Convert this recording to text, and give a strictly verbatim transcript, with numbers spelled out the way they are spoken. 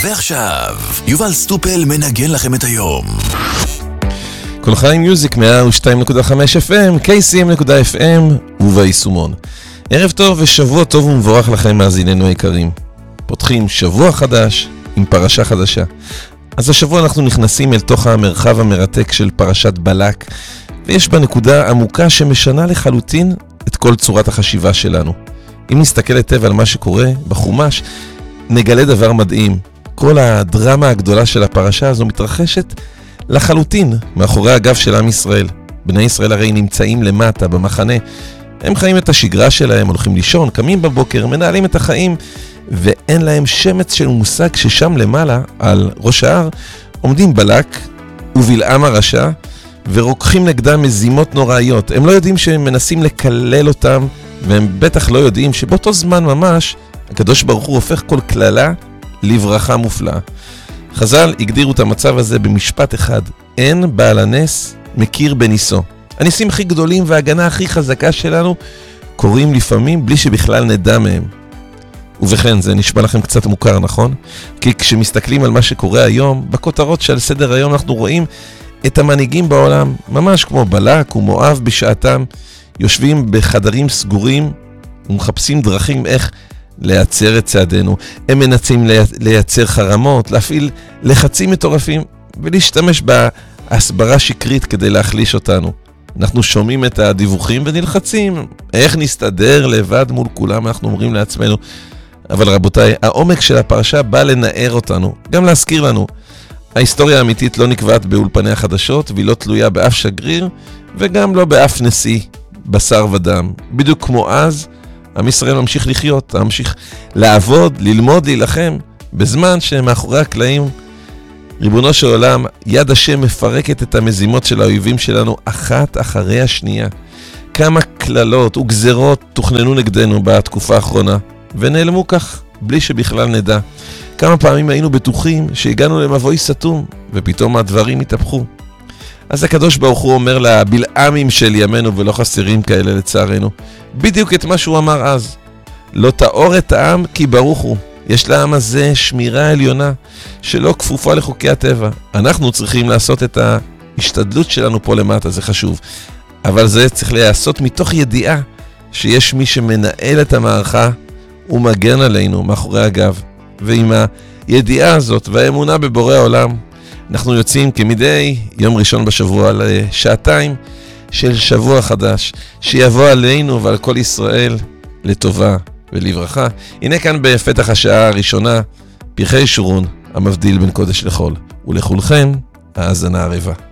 ועכשיו, יובל סטופל מנגן לכם את היום. כל חיים מיוזיק מאה ושתיים נקודה חמש אף אם, קיי סי אם נקודה אף אם וביישומון. ערב טוב ושבוע טוב ומבורך לכם מאזיננו היקרים. פותחים שבוע חדש עם פרשה חדשה. אז השבוע אנחנו נכנסים אל תוך המרחב המרתק של פרשת בלק, ויש בה נקודה עמוקה שמשנה לחלוטין את כל צורת החשיבה שלנו. אם נסתכל היטב על מה שקורה בחומש, נגלה דבר מדהים. כל הדרמה הגדולה של הפרשה הזו מתרחשת לחלוטין מאחורי הגב של עם ישראל. בני ישראל הרי נמצאים למטה במחנה. הם חיים את השגרה שלהם, הולכים לישון, קמים בבוקר, מנהלים את החיים, ואין להם שמץ של מושג ששם למעלה, על ראש ההר, עומדים בלק ובלעם הרשע, ורוקחים נגדם מזימות נוראיות. הם לא יודעים שהם מנסים לקלל אותם, והם בטח לא יודעים שבאותו זמן ממש, הקדוש ברוך הוא הופך כל כללה לברכה מופלאה. חז"ל הגדירו את המצב הזה במשפט אחד: אין בעל הנס מכיר בניסו. הניסים הכי גדולים וההגנה הכי חזקה שלנו קורים לפעמים בלי שבכלל נדע מהם. ובכן, זה נשמע לכם קצת מוכר, נכון? כי כשמסתכלים על מה שקורה היום, בכותרות שעל סדר היום אנחנו רואים את המנהיגים בעולם, ממש כמו בלק ומואב בשעתם, יושבים בחדרים סגורים ומחפשים דרכים איך לייצר את צעדינו. הם מנסים לייצר חרמות, להפעיל לחצים מטורפים ולהשתמש בהסברה שקרית כדי להחליש אותנו. אנחנו שומעים את הדיווחים ונלחצים. איך נסתדר לבד מול כולם, אנחנו אומרים לעצמנו. אבל רבותיי, העומק של הפרשה בא לנער אותנו, גם להזכיר לנו. ההיסטוריה האמיתית לא נקבעת באולפני החדשות, והיא לא תלויה באף שגריר, וגם לא באף נשיא, בשר ודם. בדיוק כמו אז, עם ישראל ממשיך לחיות, ממשיך לעבוד, ללמוד, להילחם, בזמן שמאחורי הקלעים, ריבונו של עולם, יד השם מפרקת את המזימות של האויבים שלנו אחת אחרי השנייה. כמה כללות וגזרות תוכננו נגדנו בתקופה האחרונה, ונעלמו כך בלי שבכלל נדע. כמה פעמים היינו בטוחים שהגענו למבוי סתום, ופתאום הדברים התהפכו. אז הקדוש ברוך הוא אומר לבלעמים של ימינו, ולא חסרים כאלה לצערנו, בדיוק את מה שהוא אמר אז: לא תאור את העם כי ברוך הוא. יש לעם הזה שמירה עליונה שלא כפופה לחוקי הטבע. אנחנו צריכים לעשות את ההשתדלות שלנו פה למטה, זה חשוב. אבל זה צריך לעשות מתוך ידיעה שיש מי שמנהל את המערכה ומגן עלינו מאחורי הגב. ועם הידיעה הזאת והאמונה בבורא העולם, אנחנו יוצאים כמדי יום ראשון בשבוע לשעתיים של שבוע חדש, שיבוא עלינו ועל כל ישראל לטובה ולברכה. הנה כאן בפתח השעה הראשונה, פרחי שורון, המבדיל בין קודש לחול. ולכולכם, האזנה ערבה.